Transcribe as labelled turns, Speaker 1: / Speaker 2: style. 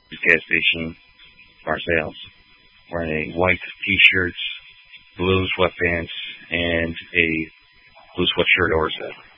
Speaker 1: gas station, Marcel's, wearing a white T-shirt, blue sweatpants, and a blue sweatshirt or so.